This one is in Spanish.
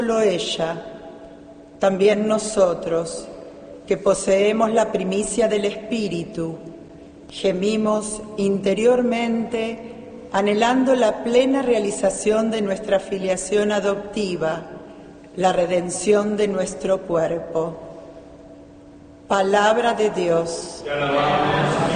solo ella, también nosotros, que poseemos la primicia del Espíritu, gemimos interiormente anhelando la plena realización de nuestra filiación adoptiva, la redención de nuestro cuerpo. Palabra de Dios. Te alabamos.